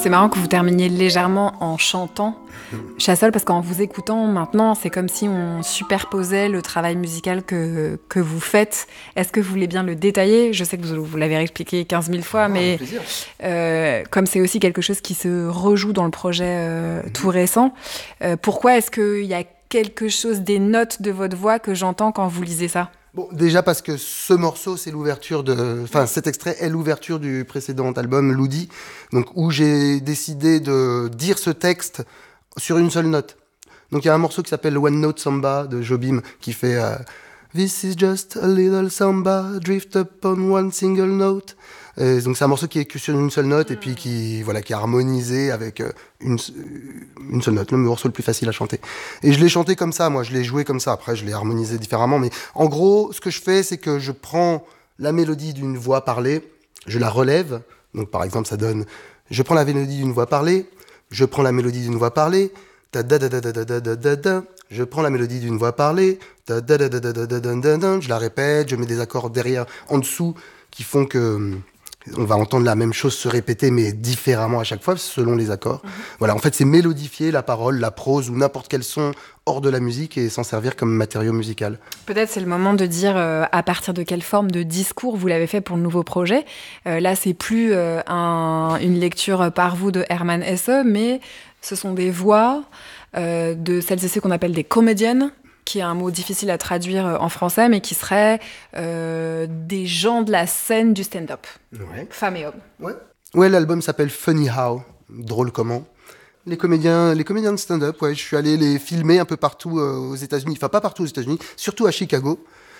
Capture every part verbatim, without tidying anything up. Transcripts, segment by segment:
C'est marrant que vous terminiez légèrement en chantant Chassol, parce qu'en vous écoutant maintenant, c'est comme si on superposait le travail musical que, que vous faites. Est-ce que vous voulez bien le détailler ? Je sais que vous, vous l'avez expliqué quinze mille fois, ah, mais euh, comme c'est aussi quelque chose qui se rejoue dans le projet euh, mmh. tout récent, euh, pourquoi est-ce qu'il y a quelque chose des notes de votre voix que j'entends quand vous lisez ça ? Bon, déjà parce que ce morceau, c'est l'ouverture de... Enfin, cet extrait est l'ouverture du précédent album, Loudi, donc où j'ai décidé de dire ce texte sur une seule note. Donc il y a un morceau qui s'appelle One Note Samba de Jobim qui fait euh, This is just a little samba, drift upon one single note. Et donc c'est un morceau qui est que sur une seule note et puis qui voilà qui est harmonisé avec une une seule note, le morceau le plus facile à chanter. Et je l'ai chanté comme ça, moi je l'ai joué comme ça. Après je l'ai harmonisé différemment, mais en gros ce que je fais c'est que je prends la mélodie d'une voix parlée, je la relève. Donc par exemple ça donne, je prends la mélodie d'une voix parlée, je prends la mélodie d'une voix parlée, da da da da da da da da da. Je prends la mélodie d'une voix parlée, da da da da da da da da da. Je la répète, je mets des accords derrière, en dessous, qui font que on va entendre la même chose se répéter, mais différemment à chaque fois, selon les accords. Mmh. Voilà, en fait, c'est mélodifier la parole, la prose ou n'importe quel son hors de la musique et s'en servir comme matériau musical. Peut-être c'est le moment de dire euh, à partir de quelle forme de discours vous l'avez fait pour le nouveau projet. Euh, là, c'est plus euh, un, une lecture par vous de Hermann Hesse, mais ce sont des voix euh, de celles et ceux qu'on appelle des comédiennes, qui est un mot difficile à traduire en français, mais qui serait euh, des gens de la scène du stand-up, ouais. Femmes et hommes. Ouais, ouais, l'album s'appelle Funny How, drôle comment. Les comédiens, les comédiens de stand-up, ouais, je suis allé les filmer un peu partout euh, aux États-Unis, enfin pas partout aux États-Unis, surtout à Chicago.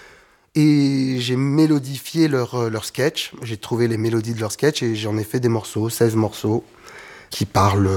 Et j'ai mélodifié leurs leur sketchs, j'ai trouvé les mélodies de leurs sketchs et j'en ai fait des morceaux, seize morceaux, qui parlent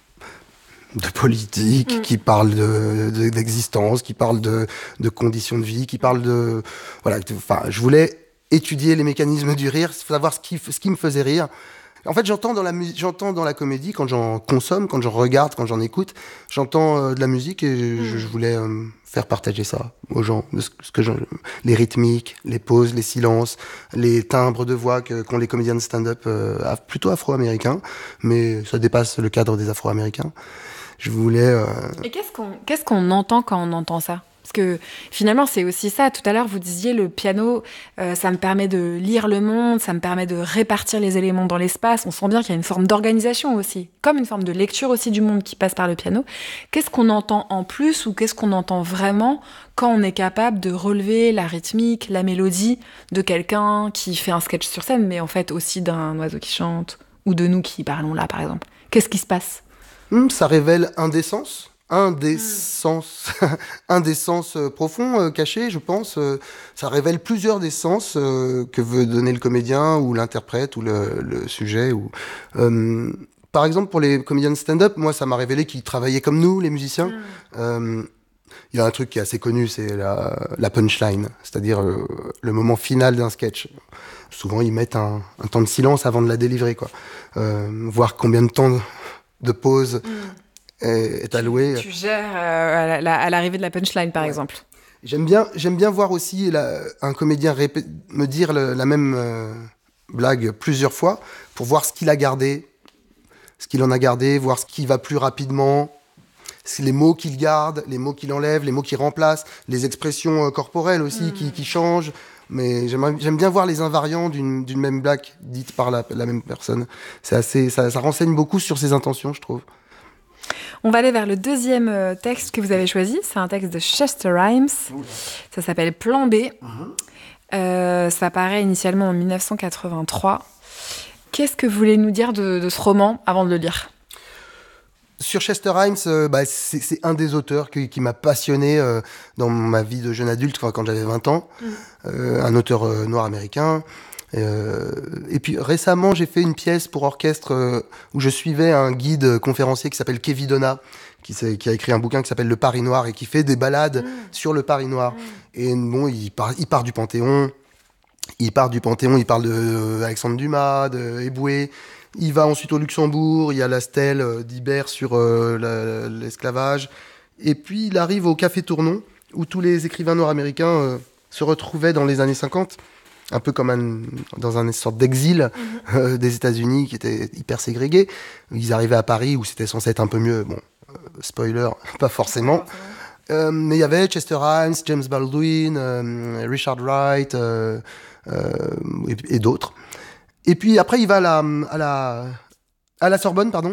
de politique, mmh. qui parle de, de, d'existence, qui parle de, de conditions de vie, qui parle de... Voilà, enfin, je voulais étudier les mécanismes du rire, savoir ce qui, ce qui me faisait rire. En fait, j'entends dans la, j'entends dans la comédie, quand j'en consomme, quand j'en regarde, quand j'en écoute, j'entends euh, de la musique et mmh. je, je voulais euh, faire partager ça aux gens. Ce, ce que je, les rythmiques, les pauses, les silences, les timbres de voix que, qu'ont les comédiens de stand-up euh, plutôt afro-américains, mais ça dépasse le cadre des afro-américains. Je voulais... Euh... Et qu'est-ce qu'on, qu'est-ce qu'on entend quand on entend ça ? Parce que finalement, c'est aussi ça. Tout à l'heure, vous disiez, le piano, euh, ça me permet de lire le monde, ça me permet de répartir les éléments dans l'espace. On sent bien qu'il y a une forme d'organisation aussi, comme une forme de lecture aussi du monde qui passe par le piano. Qu'est-ce qu'on entend en plus ou qu'est-ce qu'on entend vraiment quand on est capable de relever la rythmique, la mélodie de quelqu'un qui fait un sketch sur scène, mais en fait aussi d'un oiseau qui chante ou de nous qui parlons là, par exemple ? Qu'est-ce qui se passe ? Mmh, ça révèle un des sens, un des mmh. sens, un des sens euh, profonds, euh, cachés, je pense. Euh, ça révèle plusieurs des sens euh, que veut donner le comédien ou l'interprète ou le, le sujet. Ou, euh, par exemple, pour les comédiens de stand-up, moi, ça m'a révélé qu'ils travaillaient comme nous, les musiciens. Mmh. Euh, il y a un truc qui est assez connu, c'est la, la punchline, c'est-à-dire euh, le moment final d'un sketch. Souvent, ils mettent un, un temps de silence avant de la délivrer, quoi. Euh, voir combien de temps... de pause mmh. est, est alloué. Tu, tu gères euh, à, la, à l'arrivée de la punchline, par ouais. exemple. J'aime bien, j'aime bien voir aussi la, un comédien répé- me dire le, la même euh, blague plusieurs fois pour voir ce qu'il a gardé, ce qu'il en a gardé, voir ce qui va plus rapidement, les mots qu'il garde, les mots qu'il enlève, les mots qu'il remplace, les expressions euh, corporelles aussi mmh. qui, qui changent. Mais j'aime, j'aime bien voir les invariants d'une, d'une même blague dite par la, la même personne. C'est assez, ça, ça renseigne beaucoup sur ses intentions, je trouve. On va aller vers le deuxième texte que vous avez choisi. C'est un texte de Chester Rhimes. Oula. Ça s'appelle Plan B. Uh-huh. Euh, ça paraît initialement en dix-neuf cent quatre-vingt-trois. Qu'est-ce que vous voulez nous dire de, de ce roman avant de le lire ? Sur Chester Rhimes, euh, bah, c'est, c'est un des auteurs qui, qui m'a passionné euh, dans ma vie de jeune adulte, quand j'avais vingt ans. Mmh. Euh, un auteur euh, noir américain. Euh, et puis récemment, j'ai fait une pièce pour orchestre euh, où je suivais un guide conférencier qui s'appelle Kevin Donna, qui, qui a écrit un bouquin qui s'appelle Le Paris Noir et qui fait des balades mmh. sur le Paris Noir. Mmh. Et bon, il part, il part du Panthéon. Il part du Panthéon, il parle de euh, Alexandre Dumas, de Eboué. Il va ensuite au Luxembourg, il y a la stèle d'Ibert sur euh, la, l'esclavage. Et puis il arrive au Café Tournon, où tous les écrivains nord-américains euh, se retrouvaient dans les années cinquante. un peu comme un, dans une sorte d'exil mmh. euh, des États-Unis qui était hyper ségrégé. Ils arrivaient à Paris où c'était censé être un peu mieux. Bon, euh, spoiler, pas forcément. Euh, mais il y avait Chester Himes, James Baldwin, euh, Richard Wright euh, euh, et, et d'autres. Et puis après, il va à la, à la, à la Sorbonne, pardon.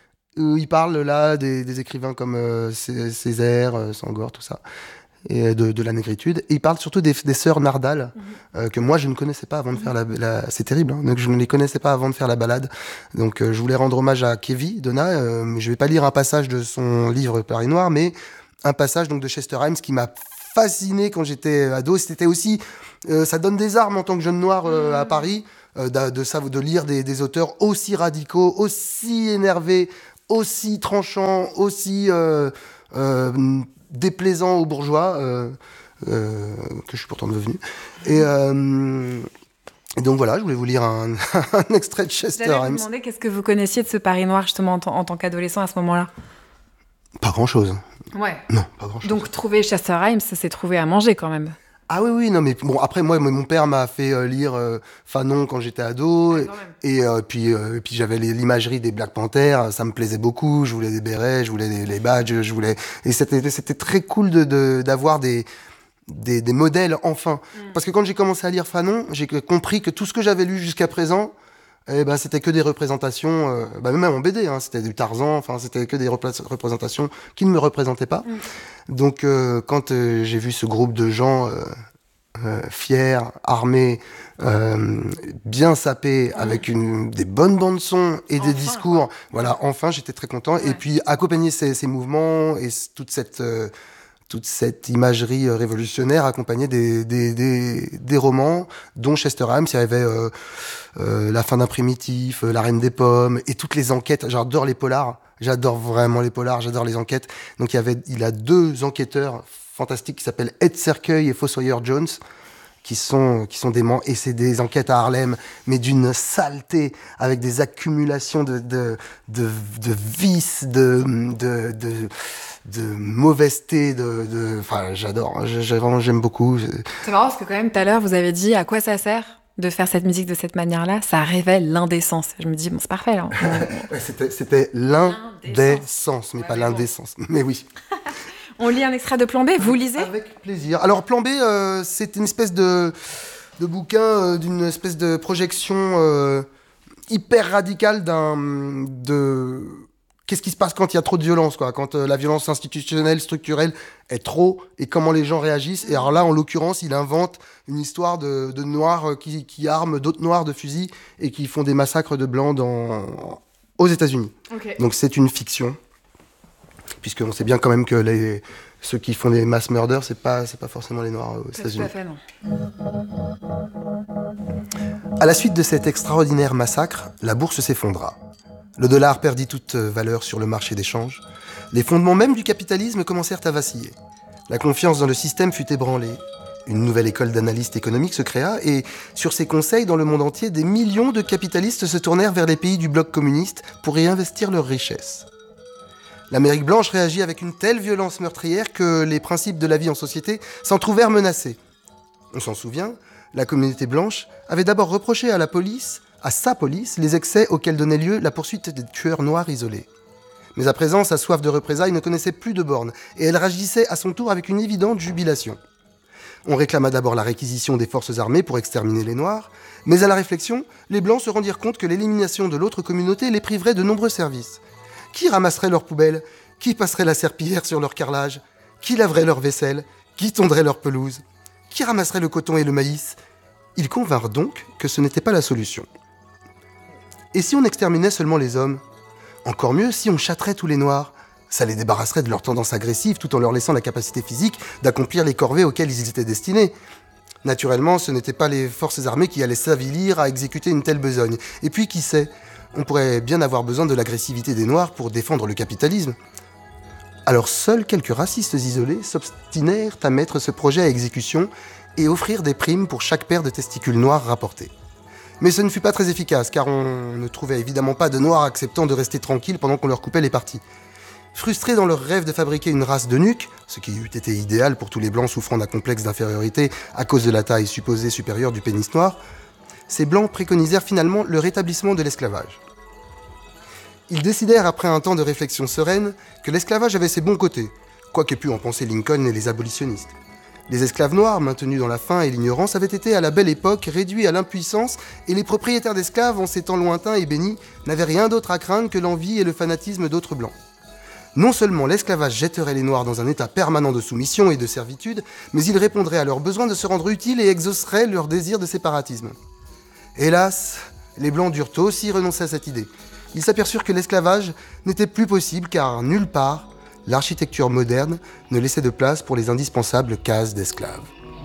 Où il parle là des, des écrivains comme euh, Césaire, euh, Senghor, tout ça. Et de, de la négritude. Et il parle surtout des, des sœurs Nardal, mmh. euh, que moi je ne connaissais pas avant de faire la... la c'est terrible, hein, donc je ne les connaissais pas avant de faire la balade. Donc euh, je voulais rendre hommage à Kevin Donna. Euh, je ne vais pas lire un passage de son livre Paris Noir, mais un passage donc, de Chester Himes qui m'a fasciné quand j'étais ado. C'était aussi... Euh, ça donne des armes en tant que jeune noir euh, à Paris, euh, de, de, de lire des, des auteurs aussi radicaux, aussi énervés, aussi tranchants, aussi... Euh, euh, déplaisant aux bourgeois, euh, euh, que je suis pourtant devenu. Et, euh, et donc voilà, je voulais vous lire un, un extrait de Chester Himes. J'allais vous demander qu'est-ce que vous connaissiez de ce Paris noir justement en, t- en tant qu'adolescent à ce moment-là. Pas grand-chose. Ouais. Non, pas grand-chose. Donc trouver Chester Himes, ça s'est trouvé à manger quand même. Ah oui, oui, non, mais bon, après, moi, mon père m'a fait euh, lire euh, Fanon quand j'étais ado, et, et euh, puis, euh, puis j'avais les, l'imagerie des Black Panthers, ça me plaisait beaucoup, je voulais des bérets, je voulais les, les badges, je voulais... Et c'était, c'était très cool de, de, d'avoir des, des, des modèles, enfin. Mm. Parce que quand j'ai commencé à lire Fanon, j'ai compris que tout ce que j'avais lu jusqu'à présent, eh ben, c'était que des représentations, euh, bah, même en B D, hein, c'était du Tarzan, enfin, c'était que des repla- représentations qui ne me représentaient pas. Mm. Donc, euh, quand euh, j'ai vu ce groupe de gens euh, euh, fiers, armés, euh, bien sapés, mm. avec une, des bonnes bandes son et enfin, des discours, ouais. Voilà, enfin, j'étais très content. Ouais. Et puis, accompagner ces, ces mouvements et toute cette... Euh, toute cette imagerie révolutionnaire accompagnée des, des, des, des romans, dont Chester Himes. Il y avait euh, euh, La fin d'un primitif, euh, La reine des pommes, et toutes les enquêtes. J'adore les polars, j'adore vraiment les polars, j'adore les enquêtes. Donc il, y avait, il a deux enquêteurs fantastiques qui s'appellent Ed Cercueil et Fossoyeur Jones, qui sont, qui sont déments, et c'est des enquêtes à Harlem, mais d'une saleté, avec des accumulations de, de, de, de vices, de... de, de de mauvaiseté, de, de, enfin, j'adore, j'ai, vraiment, j'aime beaucoup. C'est marrant parce que quand même, tout à l'heure, vous avez dit à quoi ça sert de faire cette musique de cette manière-là. Ça révèle l'indécence. Je me dis, bon, c'est parfait, là. Ouais, c'était, c'était l'indécence, mais ouais, pas mais l'indécence. Bon. Mais oui. On lit un extrait de Plan B, vous lisez ? Avec plaisir. Alors, Plan B, euh, c'est une espèce de, de bouquin, euh, d'une espèce de projection euh, hyper radicale d'un... de... Qu'est-ce qui se passe quand il y a trop de violence, quoi, quand euh, la violence institutionnelle, structurelle est trop, et comment les gens réagissent. Et alors là, en l'occurrence, il invente une histoire de, de noirs qui, qui arment d'autres noirs de fusils et qui font des massacres de blancs dans, aux États-Unis. Okay. Donc c'est une fiction, puisqu'on sait bien quand même que les, ceux qui font des mass murders, c'est pas, c'est pas forcément les noirs aux États-Unis. Tout à fait, non. À la suite de cet extraordinaire massacre, la bourse s'effondra. Le dollar perdit toute valeur sur le marché d'échange. Les fondements même du capitalisme commencèrent à vaciller. La confiance dans le système fut ébranlée. Une nouvelle école d'analystes économiques se créa et, sur ses conseils dans le monde entier, des millions de capitalistes se tournèrent vers les pays du bloc communiste pour y investir leurs richesses. L'Amérique blanche réagit avec une telle violence meurtrière que les principes de la vie en société s'en trouvèrent menacés. On s'en souvient, la communauté blanche avait d'abord reproché à la police à sa police les excès auxquels donnait lieu la poursuite des tueurs noirs isolés. Mais à présent, sa soif de représailles ne connaissait plus de bornes, et elle réagissait à son tour avec une évidente jubilation. On réclama d'abord la réquisition des forces armées pour exterminer les Noirs, mais à la réflexion, les Blancs se rendirent compte que l'élimination de l'autre communauté les priverait de nombreux services. Qui ramasserait leurs poubelles ? Qui passerait la serpillière sur leur carrelage ? Qui laverait leur vaisselle ? Qui tondrait leur pelouse ? Qui ramasserait le coton et le maïs ? Ils convinrent donc que ce n'était pas la solution. Et si on exterminait seulement les hommes ? Encore mieux si on châtrait tous les Noirs. Ça les débarrasserait de leur tendance agressive tout en leur laissant la capacité physique d'accomplir les corvées auxquelles ils étaient destinés. Naturellement, ce n'étaient pas les forces armées qui allaient s'avilir à exécuter une telle besogne. Et puis, qui sait ? On pourrait bien avoir besoin de l'agressivité des Noirs pour défendre le capitalisme. Alors seuls quelques racistes isolés s'obstinèrent à mettre ce projet à exécution et offrir des primes pour chaque paire de testicules noirs rapportés. Mais ce ne fut pas très efficace, car on ne trouvait évidemment pas de Noirs acceptant de rester tranquilles pendant qu'on leur coupait les parties. Frustrés dans leur rêve de fabriquer une race d'eunuques, ce qui eût été idéal pour tous les blancs souffrant d'un complexe d'infériorité à cause de la taille supposée supérieure du pénis noir, ces blancs préconisèrent finalement le rétablissement de l'esclavage. Ils décidèrent, après un temps de réflexion sereine, que l'esclavage avait ses bons côtés, quoi qu'aient pu en penser Lincoln et les abolitionnistes. Les esclaves noirs, maintenus dans la faim et l'ignorance, avaient été à la belle époque réduits à l'impuissance, et les propriétaires d'esclaves, en ces temps lointains et bénis, n'avaient rien d'autre à craindre que l'envie et le fanatisme d'autres blancs. Non seulement l'esclavage jetterait les Noirs dans un état permanent de soumission et de servitude, mais il répondrait à leur besoin de se rendre utiles et exaucerait leur désir de séparatisme. Hélas, les Blancs durent aussi renoncer à cette idée. Ils s'aperçurent que l'esclavage n'était plus possible car nulle part, l'architecture moderne ne laissait de place pour les indispensables cases d'esclaves.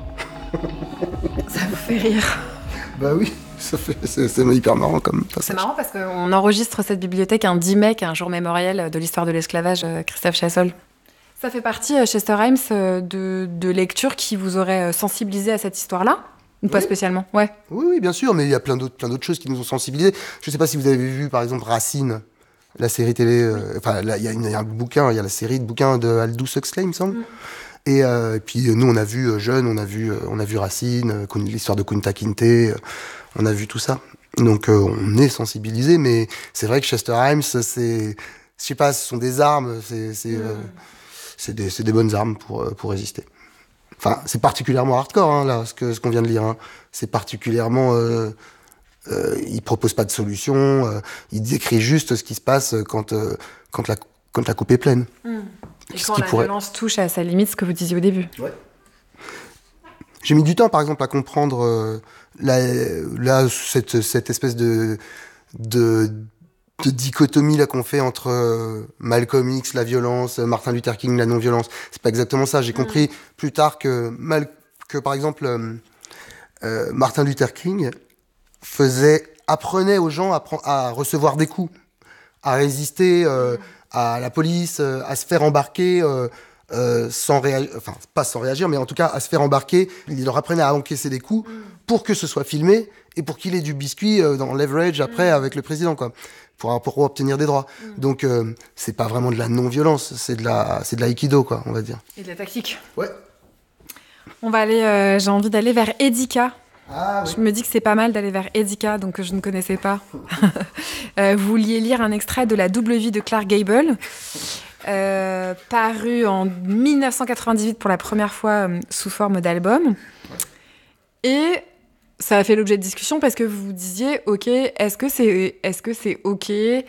Ça vous fait rire? Bah oui, ça fait, c'est, c'est hyper marrant comme passage. C'est marrant parce qu'on enregistre cette bibliothèque un dix mai, qui est un jour mémoriel de l'histoire de l'esclavage, Christophe Chassol. Ça fait partie, Chester Himes, de, de lectures qui vous auraient sensibilisé à cette histoire-là? Ou pas oui. spécialement? Ouais. Oui, oui, bien sûr, mais il y a plein d'autres, plein d'autres choses qui nous ont sensibilisés. Je ne sais pas si vous avez vu, par exemple, Racine, la série télé. Euh, enfin, il y, y a un bouquin, il y a la série de bouquins de Aldous Huxley, il me semble. Mm. Et, euh, et puis nous, on a vu euh, jeune, on a vu, euh, on a vu Racine, euh, l'histoire de Kunta Kinte, euh, on a vu tout ça. Donc euh, on est sensibilisés, mais c'est vrai que Chester Himes, c'est, je sais pas, ce sont des armes, c'est, c'est, mm. euh, c'est, des, c'est des bonnes armes pour, pour résister. Enfin, c'est particulièrement hardcore, hein, là, ce, que, ce qu'on vient de lire. Hein. C'est particulièrement... Euh, euh, il propose pas de solution, euh, il décrit juste ce qui se passe quand, euh, quand, la, quand la coupe est pleine. Mmh. Et ce quand la pourrait... violence touche à sa limite, ce que vous disiez au début. Ouais. J'ai mis du temps, par exemple, à comprendre euh, la, la, cette, cette espèce de... de de dichotomie là qu'on fait entre euh, Malcolm X, la violence, Martin Luther King, la non-violence. C'est pas exactement ça. J'ai mmh. compris plus tard que, Mal- que par exemple, euh, euh, Martin Luther King faisait, apprenait aux gens à, à recevoir des coups, à résister euh, mmh. à la police, euh, à se faire embarquer euh, euh, sans réagir, enfin pas sans réagir, mais en tout cas à se faire embarquer. Il leur apprenait à encaisser des coups mmh. pour que ce soit filmé et pour qu'il ait du biscuit euh, dans Leverage après mmh. avec le président, quoi. Pour, pour obtenir des droits. Mmh. Donc, euh, c'est pas vraiment de la non-violence, c'est de la, c'est de l'aïkido, quoi, on va dire. Et de la tactique. Ouais. On va aller, euh, j'ai envie d'aller vers Edika. Ah, oui. Je me dis que c'est pas mal d'aller vers Edika, donc que je ne connaissais pas. euh, vous vouliez lire un extrait de La double vie de Clark Gable, euh, paru en dix-neuf cent quatre-vingt-dix-huit pour la première fois euh, sous forme d'album. Et... ça a fait l'objet de discussion parce que vous vous disiez, ok, est-ce que c'est, est-ce que c'est ok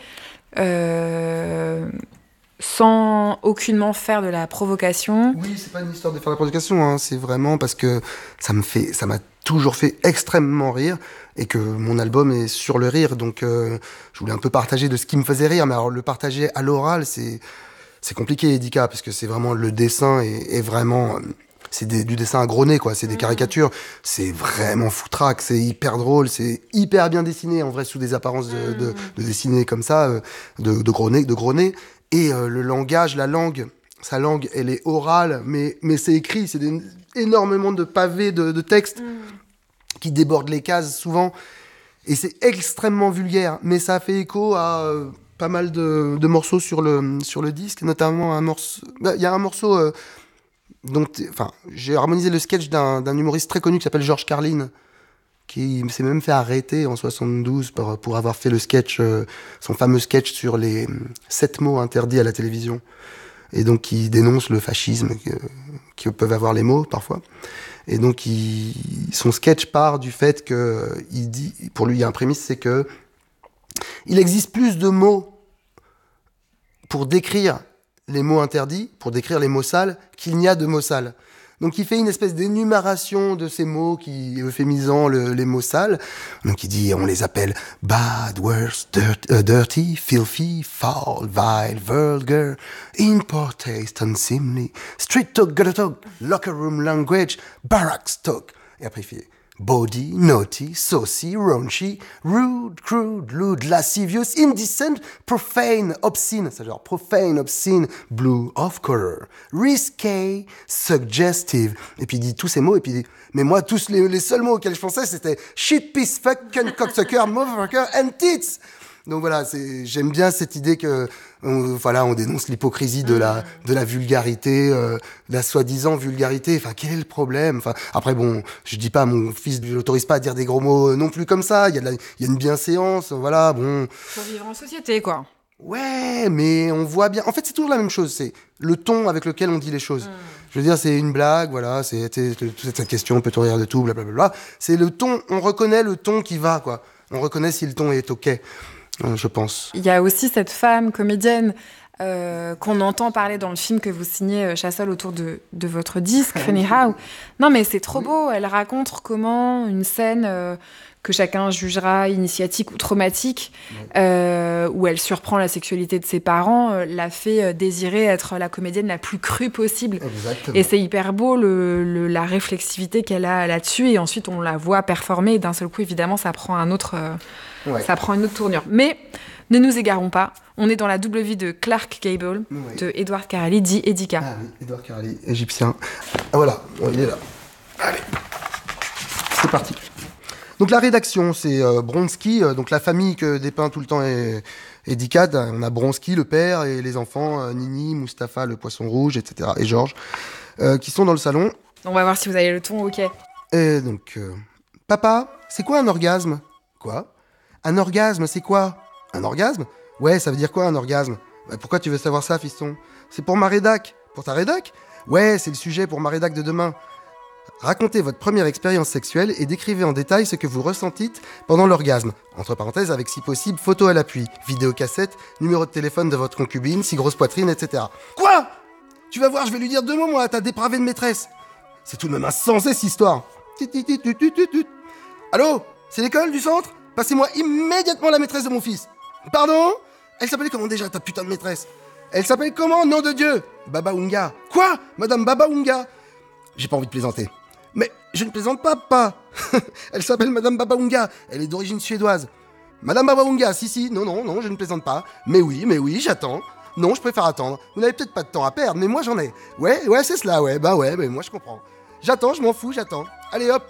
euh, sans aucunement faire de la provocation? Oui, c'est pas une histoire de faire de la provocation, hein, c'est vraiment parce que ça me fait, ça m'a toujours fait extrêmement rire et que mon album est sur le rire, donc euh, je voulais un peu partager de ce qui me faisait rire, mais alors le partager à l'oral, c'est, c'est compliqué, Edika, parce que c'est vraiment le dessin est, est vraiment... c'est des, du dessin à gros nez, quoi. C'est des caricatures. C'est vraiment foutraque. C'est hyper drôle. C'est hyper bien dessiné, en vrai, sous des apparences de, de, de dessiner comme ça, euh, de, de gros nez, de gros nez. Et euh, le langage, la langue, sa langue, elle est orale, mais, mais c'est écrit. C'est des, énormément de pavés de, de textes mm. qui débordent les cases, souvent. Et c'est extrêmement vulgaire. Mais ça fait écho à euh, pas mal de, de morceaux sur le, sur le disque, notamment un morceau... Il y a un morceau... Euh, Donc, enfin, j'ai harmonisé le sketch d'un, d'un humoriste très connu qui s'appelle George Carlin, qui s'est même fait arrêter en soixante-douze pour, pour avoir fait le sketch, euh, son fameux sketch sur les sept mots interdits à la télévision. Et donc, qui dénonce le fascisme que, que peuvent avoir les mots, parfois. Et donc, il, son sketch part du fait que, il dit, pour lui, il y a un prémisse, c'est que il existe plus de mots pour décrire les mots interdits, pour décrire les mots sales, qu'il n'y a de mots sales. Donc il fait une espèce d'énumération de ces mots qui euphémisant le, les mots sales. Donc il dit, on les appelle bad, worse, dirt, uh, dirty, filthy, foul, vile, vulgar, in poor taste, unseemly, street talk, gutter talk, locker room language, barracks talk. Et après il fait body, naughty, saucy, raunchy, rude, crude, lewd, lascivious, indecent, profane, obscene, c'est genre profane, obscene, blue, off color, risqué, suggestive. Et puis il dit tous ces mots, et puis il dit, mais moi, tous les, les seuls mots auxquels je pensais, c'était shit, piece, fuck, cunt, cocksucker, motherfucker, and tits. Donc voilà, c'est, j'aime bien cette idée que, on, voilà, on dénonce l'hypocrisie de la, de la vulgarité, euh, de la soi-disant vulgarité. Enfin, quel est le problème? Enfin, après, bon, je dis pas, mon fils, je l'autorise pas à dire des gros mots non plus comme ça. Il y a de la, il y a une bienséance, voilà, bon. Faut vivre en société, quoi. Ouais, mais on voit bien. En fait, c'est toujours la même chose. C'est le ton avec lequel on dit les choses. Mm. Je veux dire, c'est une blague, voilà. C'est toute cette question, peut-on rire de tout, blablabla. C'est le ton. On reconnaît le ton qui va, quoi. On reconnaît si le ton est ok, euh, je pense. Il y a aussi cette femme comédienne euh, qu'on entend parler dans le film que vous signez, Chassol, autour de, de votre disque, Funny How. Non, mais c'est trop oui. beau. Elle raconte comment une scène. Euh, que chacun jugera initiatique ou traumatique, euh, où elle surprend la sexualité de ses parents, euh, l'a fait désirer être la comédienne la plus crue possible. Exactement. Et c'est hyper beau, le, le, la réflexivité qu'elle a là-dessus, et ensuite on la voit performer, et d'un seul coup, évidemment, ça prend, un autre, euh, ouais. ça prend une autre tournure. Mais ne nous égarons pas, on est dans la double vie de Clark Gable, ouais. de Edward Carali, dit Edika. Ah oui, Edward Carali, égyptien. Ah, voilà, il est là. Allez, c'est parti. Donc la rédaction, c'est euh, Bronski, euh, donc la famille que dépeint tout le temps est, est Dicad. On a Bronski, le père, et les enfants, euh, Nini, Mustapha, le poisson rouge, et cetera, et Georges, euh, qui sont dans le salon. On va voir si vous avez le ton, ok. Et donc, euh, papa, c'est quoi un orgasme? Quoi? Un orgasme, c'est quoi? Un orgasme? Ouais, ça veut dire quoi un orgasme? Bah, pourquoi tu veux savoir ça, fiston? C'est pour ma rédac. Pour ta rédac? Ouais, c'est le sujet pour ma rédac de demain. Racontez votre première expérience sexuelle et décrivez en détail ce que vous ressentîtes pendant l'orgasme. Entre parenthèses, avec si possible, photo à l'appui, vidéocassette, numéro de téléphone de votre concubine, si grosse poitrine, et cetera. Quoi? Tu vas voir, je vais lui dire deux mots, moi, à ta dépravée de maîtresse. C'est tout de même insensé, cette histoire. Allô? C'est l'école du centre? Passez-moi immédiatement la maîtresse de mon fils. Pardon? Elle s'appelait comment déjà, ta putain de maîtresse? Elle s'appelle comment, nom de Dieu? Baba Unga. Quoi? Madame Baba Unga? J'ai pas envie de plaisanter. Mais je ne plaisante pas, pas. Elle s'appelle Madame Babaunga. Elle est d'origine suédoise. Madame Babaunga, si, si, non, non, non, je ne plaisante pas. Mais oui, mais oui, j'attends. Non, je préfère attendre. Vous n'avez peut-être pas de temps à perdre, mais moi j'en ai. Ouais, ouais, c'est cela, ouais, bah ouais, mais moi je comprends. J'attends, je m'en fous, j'attends. Allez, hop.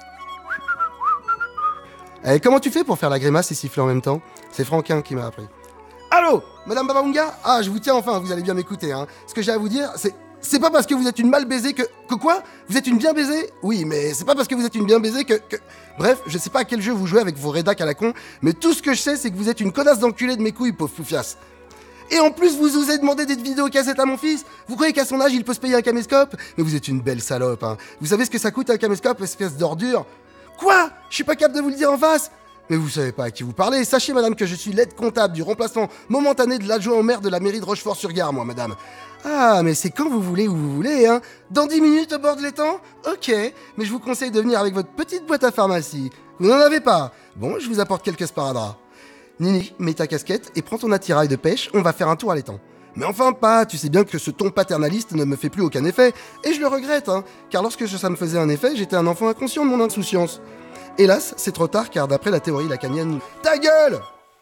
Eh, comment tu fais pour faire la grimace et siffler en même temps? C'est Franquin qui m'a appris. Allô, Madame Babaunga? Ah, je vous tiens enfin, vous allez bien m'écouter, hein. Ce que j'ai à vous dire, c'est... C'est pas parce que vous êtes une mal baisée que... Que quoi? Vous êtes une bien baisée? Oui, mais c'est pas parce que vous êtes une bien baisée que, que... Bref, je sais pas à quel jeu vous jouez avec vos rédacs à la con, mais tout ce que je sais, c'est que vous êtes une connasse d'enculé de mes couilles, pauvre foufiasse. Et en plus, vous osez demander des vidéocassettes à mon fils? Vous croyez qu'à son âge, il peut se payer un caméscope? Mais vous êtes une belle salope, hein. Vous savez ce que ça coûte un caméscope, espèce d'ordure? Quoi? Je suis pas capable de vous le dire en face? Mais vous savez pas à qui vous parlez. Sachez, madame, que je suis l'aide comptable du remplacement momentané de l'adjoint au maire de la mairie de Rochefort-sur-Gare, moi, madame. Ah, mais c'est quand vous voulez, où vous voulez, hein. Dans dix minutes au bord de l'étang? Ok, mais je vous conseille de venir avec votre petite boîte à pharmacie. Vous n'en avez pas? Bon, je vous apporte quelques sparadraps. Nini, mets ta casquette et prends ton attirail de pêche, on va faire un tour à l'étang. Mais enfin pas, tu sais bien que ce ton paternaliste ne me fait plus aucun effet. Et je le regrette, hein, car lorsque ça me faisait un effet, j'étais un enfant inconscient de mon insouciance. Hélas, c'est trop tard, car d'après la théorie lacanienne... Ta gueule!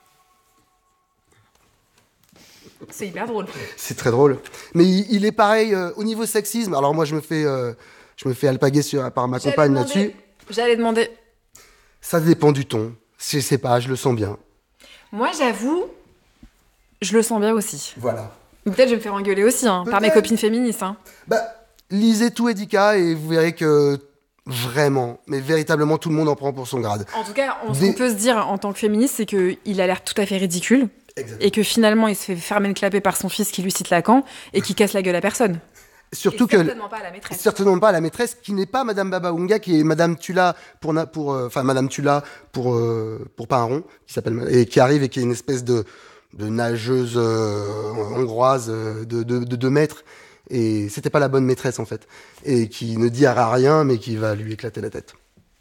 C'est hyper drôle. C'est très drôle. Mais il, il est pareil euh, au niveau sexisme. Alors moi, je me fais, euh, je me fais alpaguer sur, par ma J'allais compagne demander. là-dessus. J'allais demander. Ça dépend du ton. Je sais pas, je le sens bien. Moi, j'avoue, je le sens bien aussi. Voilà. Peut-être je vais me faire engueuler aussi, hein, par mes copines féministes. Hein. Bah, lisez tout Edika et vous verrez que vraiment, mais véritablement, tout le monde en prend pour son grade. En tout cas, on, Des... ce qu'on peut se dire en tant que féministe, c'est qu'il a l'air tout à fait ridicule. Exactement. Et que finalement, il se fait fermer le clapet par son fils qui lui cite Lacan et qui casse la gueule à personne. Surtout et que certainement pas à la maîtresse. Certainement pas à la maîtresse, qui n'est pas Madame Babaunga, qui est Madame Tula pour pour enfin euh, Madame Tula pour euh, pour pas un rond, qui s'appelle et qui arrive et qui est une espèce de de nageuse euh, hongroise de de de deux mètres. Et c'était pas la bonne maîtresse en fait, et qui ne dit à rien, mais qui va lui éclater la tête.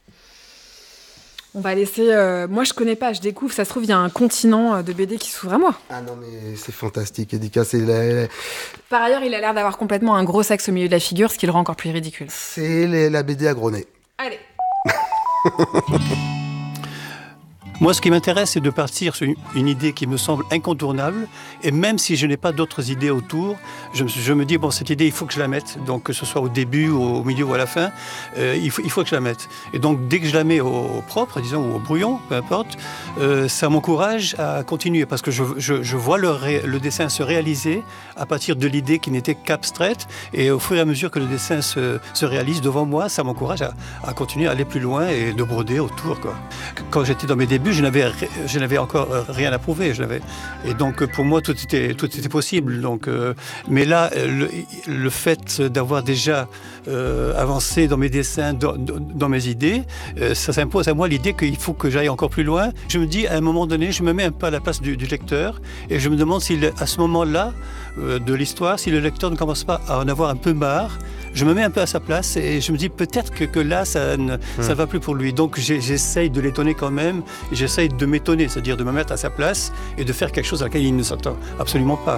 On va laisser... Euh, moi, je connais pas, je découvre. Ça se trouve, il y a un continent de B D qui s'ouvre à moi. Ah non, mais c'est fantastique, Edika. C'est la... Par ailleurs, il a l'air d'avoir complètement un gros sexe au milieu de la figure, ce qui le rend encore plus ridicule. C'est les, la B D à gros nez. Allez. Moi, ce qui m'intéresse, c'est de partir sur une, une idée qui me semble incontournable. Et même si je n'ai pas d'autres idées autour, je me, je me dis, bon, cette idée, il faut que je la mette. Donc, que ce soit au début, au milieu ou à la fin, euh, il, faut, il faut que je la mette. Et donc, dès que je la mets au, au propre, disons, ou au brouillon, peu importe, euh, ça m'encourage à continuer. Parce que je, je, je vois le, ré, le dessin se réaliser à partir de l'idée qui n'était qu'abstraite. Et au fur et à mesure que le dessin se, se réalise devant moi, ça m'encourage à, à continuer à aller plus loin et de broder autour, quoi. Quand j'étais dans mes débuts, je n'avais, je n'avais encore rien à prouver. Je n'avais, et donc, pour moi, tout était, tout était possible. Donc, euh, mais là, le, le fait d'avoir déjà euh, avancé dans mes dessins, dans, dans mes idées, euh, ça s'impose à moi l'idée qu'il faut que j'aille encore plus loin. Je me dis, à un moment donné, je me mets un peu à la place du, du lecteur et je me demande si, à ce moment-là euh, de l'histoire, si le lecteur ne commence pas à en avoir un peu marre. Je me mets un peu à sa place et je me dis peut-être que, que là, ça ne ça va plus pour lui. Donc j'essaye de l'étonner quand même, et j'essaye de m'étonner, c'est-à-dire de me mettre à sa place et de faire quelque chose à laquelle il ne s'attend absolument pas.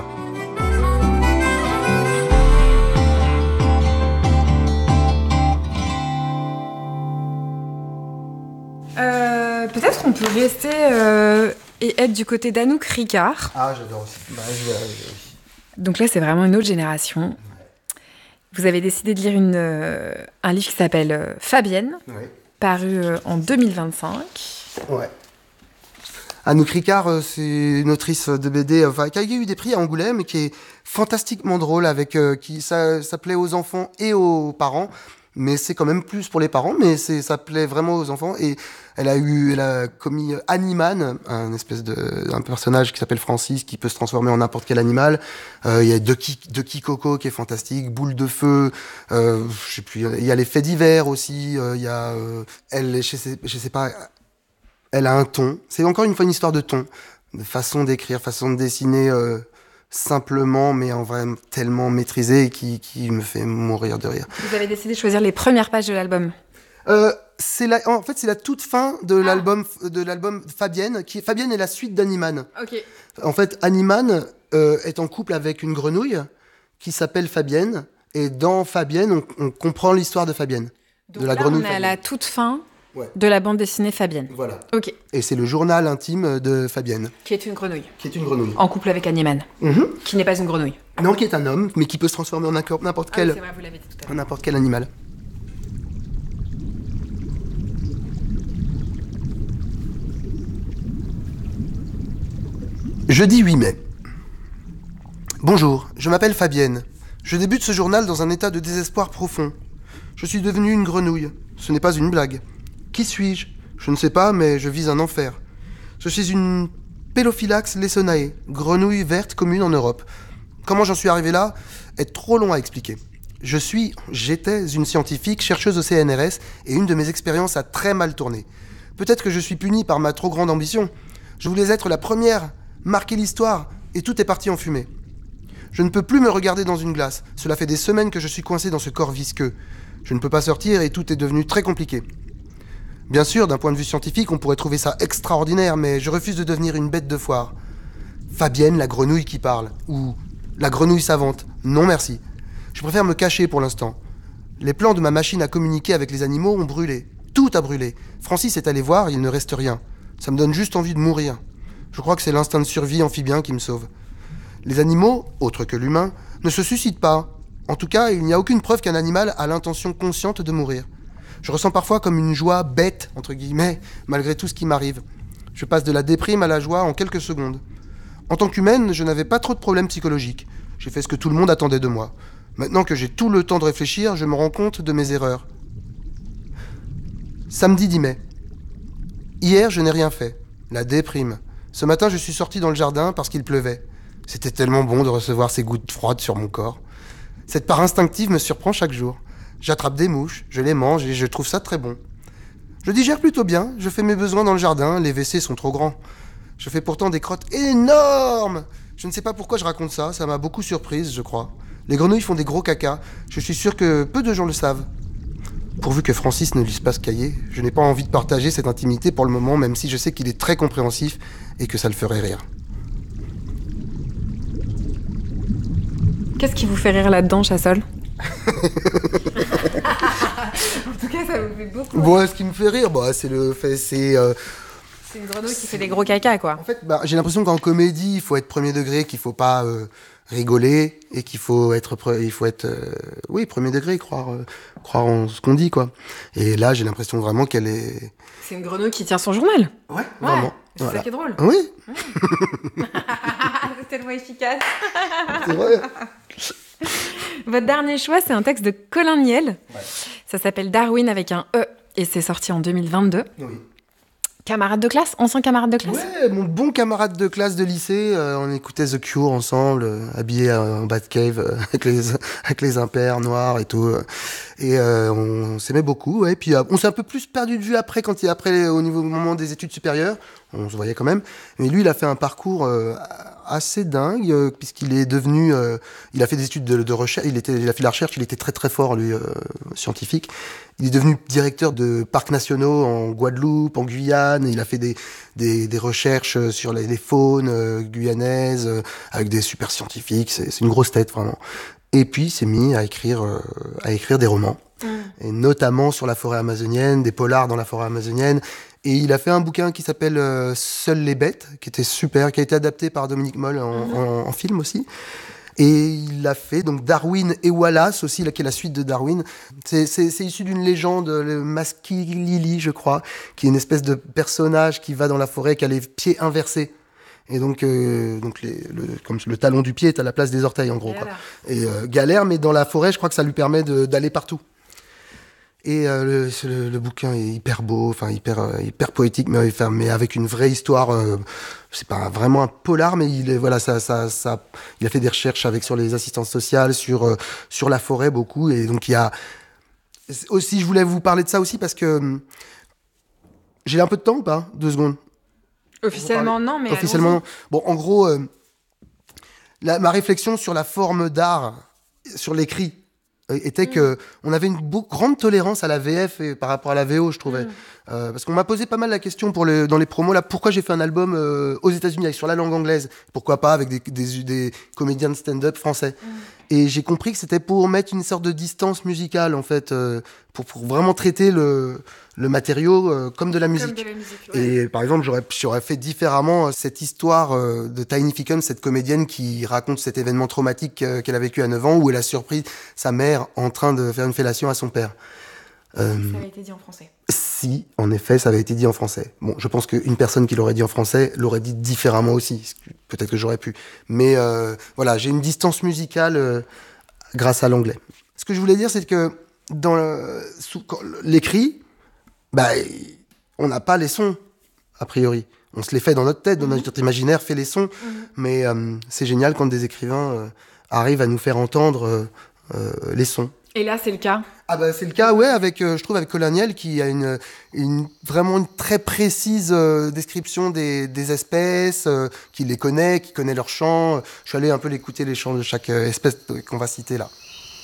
Euh, peut-être qu'on peut rester euh, et être du côté d'Anouk Ricard. Ah, j'adore aussi. Bah, je vais, je vais. Donc là, c'est vraiment une autre génération. Vous avez décidé de lire une, euh, un livre qui s'appelle euh, Fabienne, Ouais. paru euh, en deux mille vingt-cinq. Ouais. Anouk Ricard, euh, c'est une autrice de B D enfin, qui a eu des prix à Angoulême et qui est fantastiquement drôle, avec, euh, qui, ça, ça plaît aux enfants et aux parents. Mais c'est quand même plus pour les parents, mais c'est, ça plaît vraiment aux enfants. Et elle a eu, elle a commis Animan, un espèce de, un personnage qui s'appelle Francis, qui peut se transformer en n'importe quel animal. Euh, il y a Ducky, Ducky Coco qui est fantastique, Boule de feu, euh, je sais plus, il y a les faits divers aussi, euh, il y a, euh, elle, je sais, je sais pas, elle a un ton. C'est encore une fois une histoire de ton, de façon d'écrire, façon de dessiner, euh, simplement, mais en vrai tellement maîtrisé, qui, qui me fait mourir de rire. Vous avez décidé de choisir les premières pages de l'album. Euh, c'est la, en fait, c'est la toute fin de ah. l'album, de l'album Fabienne, qui Fabienne est la suite d'Animan. Ok. En fait, Animan euh, est en couple avec une grenouille qui s'appelle Fabienne, et dans Fabienne, on, on comprend l'histoire de Fabienne. Donc de la là, grenouille on est à Fabienne. la toute fin. Ouais. De la bande dessinée Fabienne. Voilà. Ok. Et c'est le journal intime de Fabienne. Qui est une grenouille. Qui est une grenouille. En couple avec Animan. Mm-hmm. Qui n'est pas une grenouille. Non, qui est un homme, mais qui peut se transformer en n'importe quel, ah, oui, c'est vrai, vous l'avez dit tout à l'heure. n'importe quel animal. Jeudi huit mai. Bonjour, je m'appelle Fabienne. Je débute ce journal dans un état de désespoir profond. Je suis devenue une grenouille. Ce n'est pas une blague. Qui suis-je ? Je ne sais pas, mais je vise un enfer. Je suis une Pelophylax lesonae, grenouille verte commune en Europe. Comment j'en suis arrivé là est trop long à expliquer. Je suis, j'étais une scientifique, chercheuse au C N R S, et une de mes expériences a très mal tourné. Peut-être que je suis punie par ma trop grande ambition. Je voulais être la première, marquer l'histoire, et tout est parti en fumée. Je ne peux plus me regarder dans une glace. Cela fait des semaines que je suis coincé dans ce corps visqueux. Je ne peux pas sortir et tout est devenu très compliqué. Bien sûr, d'un point de vue scientifique, on pourrait trouver ça extraordinaire, mais je refuse de devenir une bête de foire. Fabienne, la grenouille qui parle, ou la grenouille savante. Non merci. Je préfère me cacher pour l'instant. Les plans de ma machine à communiquer avec les animaux ont brûlé. Tout a brûlé. Francis est allé voir, il ne reste rien. Ça me donne juste envie de mourir. Je crois que c'est l'instinct de survie amphibien qui me sauve. Les animaux, autres que l'humain, ne se suicident pas. En tout cas, il n'y a aucune preuve qu'un animal a l'intention consciente de mourir. Je ressens parfois comme une joie bête, entre guillemets, malgré tout ce qui m'arrive. Je passe de la déprime à la joie en quelques secondes. En tant qu'humaine, je n'avais pas trop de problèmes psychologiques. J'ai fait ce que tout le monde attendait de moi. Maintenant que j'ai tout le temps de réfléchir, je me rends compte de mes erreurs. Samedi dix mai. Hier, je n'ai rien fait. La déprime. Ce matin, je suis sorti dans le jardin parce qu'il pleuvait. C'était tellement bon de recevoir ces gouttes froides sur mon corps. Cette part instinctive me surprend chaque jour. J'attrape des mouches, je les mange et je trouve ça très bon. Je digère plutôt bien, je fais mes besoins dans le jardin, les W C sont trop grands. Je fais pourtant des crottes énormes. Je ne sais pas pourquoi je raconte ça, ça m'a beaucoup surprise, je crois. Les grenouilles font des gros cacas, je suis sûr que peu de gens le savent. Pourvu que Francis ne lise pas ce cahier, je n'ai pas envie de partager cette intimité pour le moment, même si je sais qu'il est très compréhensif et que ça le ferait rire. Qu'est-ce qui vous fait rire là-dedans, Chassol? En tout cas, ça vous fait beaucoup. Bon, ce qui me fait rire, bah, c'est le fait, c'est, euh, C'est une grenouille qui fait des gros caca, quoi. En fait, bah, j'ai l'impression qu'en comédie, il faut être premier degré, qu'il faut pas euh, rigoler et qu'il faut être, pre- il faut être, euh, oui, premier degré, croire, euh, croire en ce qu'on dit, quoi. Et là, j'ai l'impression vraiment qu'elle est. C'est une grenouille qui tient son journal. Ouais, Ouais, vraiment. c'est Voilà. ça qui est drôle. Oui, C'est tellement efficace. c'est vrai. Votre dernier choix, c'est un texte de Colin Niel. Ouais. Ça s'appelle Darwin avec un E et c'est sorti en deux mille vingt-deux. Oui. Camarade de classe, ancien camarade de classe. Ouais, mon bon camarade de classe de lycée, euh, on écoutait The Cure ensemble, euh, habillés en Batcave, euh, avec les avec les impairs noirs et tout, euh, et euh, on, on s'aimait beaucoup. Ouais, et puis euh, on s'est un peu plus perdu de vue après, quand il après au niveau au moment des études supérieures, on se voyait quand même. Mais lui, il a fait un parcours euh, assez dingue, euh, puisqu'il est devenu, euh, il a fait des études de, de recherche, il était, il a fait de la recherche, il était très très fort lui, euh, scientifique. Il est devenu directeur de parcs nationaux en Guadeloupe, en Guyane. Il a fait des, des, des recherches sur les, les faunes euh, guyanaises euh, avec des super scientifiques. C'est, c'est une grosse tête, vraiment. Et puis, il s'est mis à écrire, euh, à écrire des romans, mmh. et notamment sur la forêt amazonienne, des polars dans la forêt amazonienne. Et il a fait un bouquin qui s'appelle euh, Seules les bêtes, qui était super, qui a été adapté par Dominique Moll en, mmh. en, en film aussi. Et il a fait donc Darwin et Wallace aussi, là, qui est la suite de Darwin. C'est, c'est, c'est issu d'une légende, le Maskilili, je crois, qui est une espèce de personnage qui va dans la forêt, qui a les pieds inversés. Et donc, euh, donc les, le, comme le talon du pied est à la place des orteils, en gros. Quoi. Et euh, galère, mais dans la forêt, je crois que ça lui permet de, d'aller partout. Et euh, le, le, le bouquin est hyper beau, enfin hyper euh, hyper poétique, mais, enfin, mais avec une vraie histoire. Euh, c'est pas vraiment un polar, mais il est voilà, ça, ça, ça, il a fait des recherches avec sur les assistances sociales, sur euh, sur la forêt beaucoup. Et donc il y a aussi, je voulais vous parler de ça aussi parce que j'ai un peu de temps ou pas? Deux secondes. Officiellement non, mais officiellement non. Bon, en gros, euh, la, ma réflexion sur la forme d'art, sur l'écrit, était que on avait une beau, grande tolérance à la V F et par rapport à la V O, je trouvais. Mm. Euh, parce qu'on m'a posé pas mal la question pour le, dans les promos, là, pourquoi j'ai fait un album euh, aux États-Unis sur la langue anglaise, pourquoi pas avec des, des, des comédiens de stand-up français. Mm. Et j'ai compris que c'était pour mettre une sorte de distance musicale, en fait, euh, pour, pour vraiment traiter le, le matériau euh, comme de la musique. Comme de la musique, ouais. Et par exemple, j'aurais, j'aurais fait différemment cette histoire euh, de Tiny Fickham, cette comédienne qui raconte cet événement traumatique euh, qu'elle a vécu à neuf ans, où elle a surpris sa mère en train de faire une fellation à son père. Euh, ça avait été dit en français. Si, en effet, ça avait été dit en français. Bon, je pense qu'une personne qui l'aurait dit en français l'aurait dit différemment aussi. Peut-être que j'aurais pu. Mais euh, voilà, j'ai une distance musicale euh, grâce à l'anglais. Ce que je voulais dire, c'est que dans le, sous, quand, l'écrit, bah, on n'a pas les sons, a priori. On se les fait dans notre tête, dans notre imaginaire, fait les sons. Mm-hmm. Mais euh, c'est génial quand des écrivains euh, arrivent à nous faire entendre euh, euh, les sons. Et là, c'est le cas. Ah bah c'est le cas, ouais, avec, euh, je trouve, avec Colin Niel, qui a une, une, vraiment une très précise euh, description des, des espèces, euh, qui les connaît, qui connaît leurs chants. Je suis allé un peu l'écouter, les chants de chaque euh, espèce qu'on va citer là.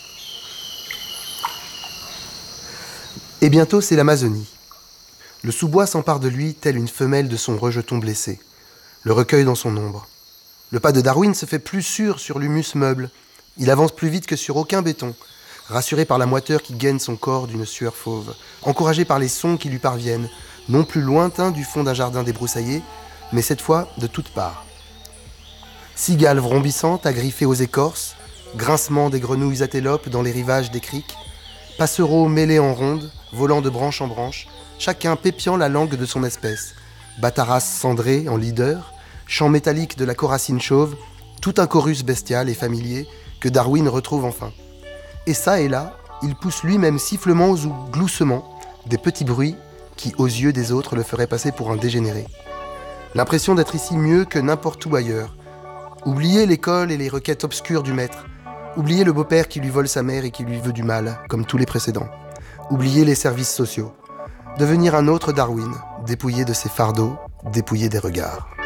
Et bientôt, c'est l'Amazonie. Le sous-bois s'empare de lui, telle une femelle de son rejeton blessé. Le recueille dans son ombre. Le pas de Darwin se fait plus sûr sur l'humus meuble. Il avance plus vite que sur aucun béton. Rassuré par la moiteur qui gaine son corps d'une sueur fauve, encouragé par les sons qui lui parviennent, non plus lointains du fond d'un jardin débroussaillé, mais cette fois de toutes parts. Cigales vrombissantes, agriffées aux écorces, grincement des grenouilles atélopes dans les rivages des criques, passereaux mêlés en ronde, volant de branche en branche, chacun pépiant la langue de son espèce, bataras cendrés en leader, chant métallique de la coracine chauve, tout un chorus bestial et familier que Darwin retrouve enfin. Et ça et là, il pousse lui-même sifflements ou gloussements, des petits bruits qui, aux yeux des autres, le feraient passer pour un dégénéré. L'impression d'être ici mieux que n'importe où ailleurs. Oublier l'école et les requêtes obscures du maître. Oublier le beau-père qui lui vole sa mère et qui lui veut du mal, comme tous les précédents. Oublier les services sociaux. Devenir un autre Darwin, dépouillé de ses fardeaux, dépouillé des regards.